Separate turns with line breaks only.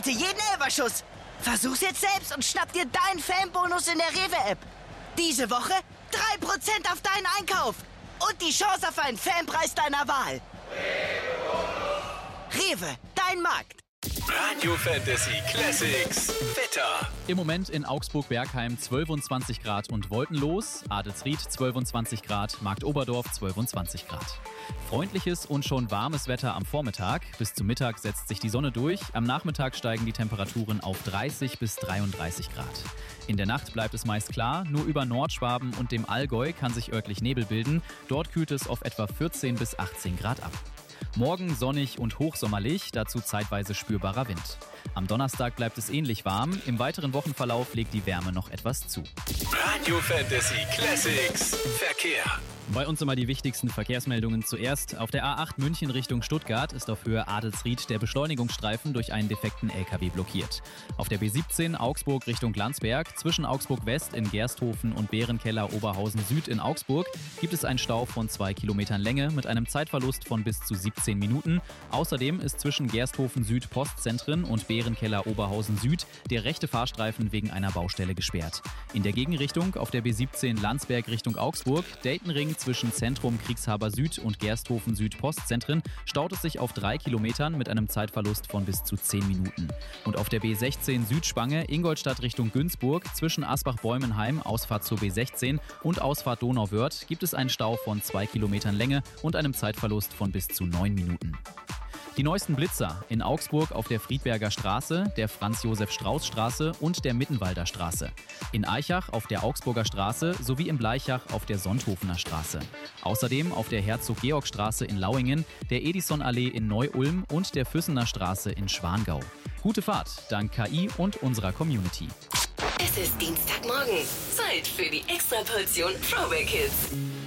Rette jeden Elferschuss. Versuch's jetzt selbst und schnapp dir deinen Fanbonus in der Rewe-App. Diese Woche 3% auf deinen Einkauf. Und die Chance auf einen Fanpreis deiner Wahl. Rewe, dein Markt.
Radio Fantasy Classics Wetter.
Im Moment in Augsburg-Bergheim 22 Grad und wolkenlos, Adelsried 22 Grad, Marktoberdorf 22 Grad. Freundliches und schon warmes Wetter am Vormittag. Bis zum Mittag setzt sich die Sonne durch. Am Nachmittag steigen die Temperaturen auf 30 bis 33 Grad. In der Nacht bleibt es meist klar, nur über Nordschwaben und dem Allgäu kann sich örtlich Nebel bilden. Dort kühlt es auf etwa 14 bis 18 Grad ab. Morgen sonnig und hochsommerlich, dazu zeitweise spürbarer Wind. Am Donnerstag bleibt es ähnlich warm, im weiteren Wochenverlauf legt die Wärme noch etwas zu.
Radio Fantasy Classics Verkehr.
Bei uns immer die wichtigsten Verkehrsmeldungen zuerst. Auf der A8 München Richtung Stuttgart ist auf Höhe Adelsried der Beschleunigungsstreifen durch einen defekten LKW blockiert. Auf der B17 Augsburg Richtung Landsberg zwischen Augsburg West in Gersthofen und Behrenkeller Oberhausen Süd in Augsburg gibt es einen Stau von 2 Kilometern Länge mit einem Zeitverlust von bis zu 17 Minuten. Außerdem ist zwischen Gersthofen Süd Postzentren und Behrenkeller Oberhausen Süd der rechte Fahrstreifen wegen einer Baustelle gesperrt. In der Gegenrichtung auf der B17 Landsberg Richtung Augsburg, Daytonring zwischen Zentrum Kriegshaber Süd und Gersthofen Süd Postzentren staut es sich auf 3 Kilometern mit einem Zeitverlust von bis zu 10 Minuten. Und auf der B16 Südspange Ingolstadt Richtung Günzburg zwischen Asbach-Bäumenheim, Ausfahrt zur B16 und Ausfahrt Donauwörth gibt es einen Stau von 2 Kilometern Länge und einem Zeitverlust von bis zu 9 Minuten. Die neuesten Blitzer in Augsburg auf der Friedberger Straße, der Franz-Josef-Strauß-Straße und der Mittenwalder Straße. In Aichach auf der Augsburger Straße sowie in Bleichach auf der Sonthofener Straße. Außerdem auf der Herzog-Georg-Straße in Lauingen, der Edison-Allee in Neu-Ulm und der Füssener Straße in Schwangau. Gute Fahrt, dank KI und unserer Community.
Es ist Dienstagmorgen. Zeit für die Extraportion Throwback Hits.